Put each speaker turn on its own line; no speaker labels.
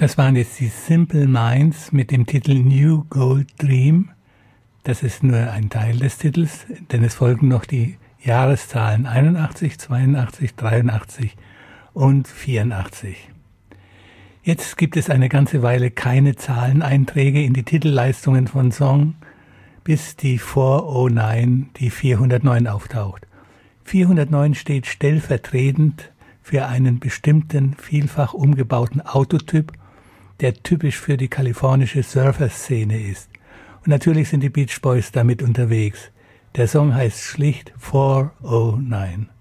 Das waren jetzt die Simple Minds mit dem Titel New Gold Dream. Das ist nur ein Teil des Titels, denn es folgen noch die Jahreszahlen 81, 82, 83 und 84. Jetzt gibt es eine ganze Weile keine Zahleneinträge in die Titelleistungen von Song, bis die 409, die 409 auftaucht. 409 steht stellvertretend für einen bestimmten, vielfach umgebauten Autotyp, der typisch für die kalifornische Surfer-Szene ist. Und natürlich sind die Beach Boys damit unterwegs. Der Song heißt schlicht 409.